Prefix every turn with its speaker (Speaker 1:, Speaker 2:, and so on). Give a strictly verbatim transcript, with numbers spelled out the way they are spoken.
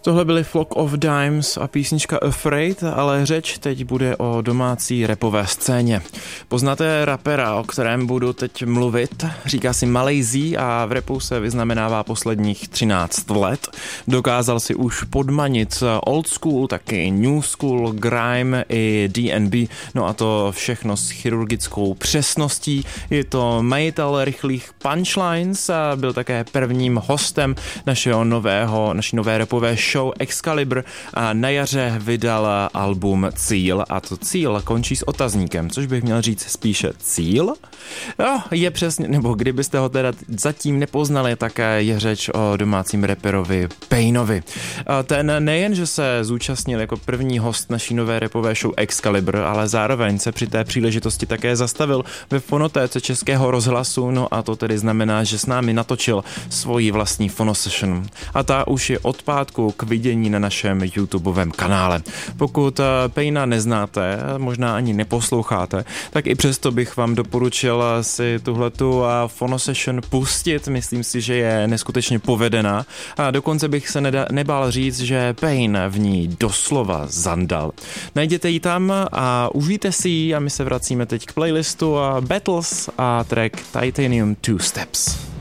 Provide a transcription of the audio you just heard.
Speaker 1: Tohle byly Flock of Dimes a písnička Afraid, ale řeč teď bude o domácí rapové scéně. Poznáte rapera, o kterém budu teď mluvit, říká si Malejzí a v rapu se vyznamenává posledních třináct let. Dokázal si už podmanit old school, taky new school, grime i D and B, no a to všechno s chirurgickou přesností. Je to majitel rychlých punchlines a byl také prvním hostem našeho nového, naší nové rapové show Excalibur a na jaře vydal album Cíl a to Cíl končí s otazníkem, což bych měl říct spíše Cíl. No, je přesně, nebo kdybyste ho teda zatím nepoznali, tak je řeč o domácím raperovi Painovi. Ten nejen, že se zúčastnil jako první host naší nové rapové show Excalibur, ale zároveň se při té příležitosti také zastavil ve fonotéce Českého rozhlasu, no a to tedy znamená, že s námi natočil svoji vlastní fonosession. A ta už je od pátku k vidění na našem YouTubeovém kanále. Pokud Paina neznáte, možná ani neposloucháte, tak i přesto bych vám doporučil si tuhletu fonosession pustit. Myslím si, že je neskutečně povedená a dokonce bych se neda, nebál říct, že Pain v ní doslova zandal. Najděte ji tam a užijte si ji a my se vracíme teď k playlistu a Battles a track Titanium Two Steps.